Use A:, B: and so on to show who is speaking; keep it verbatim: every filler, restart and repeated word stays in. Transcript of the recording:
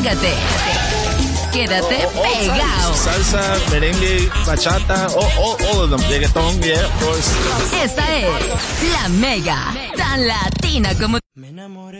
A: Pégate. Quédate
B: oh, oh,
A: pegado.
B: Salsa, merengue, bachata, oh, oh, all of them. Reggaeton, yeah, of course.
A: Esta es La Mega, tan latina como...
C: Me enamoré.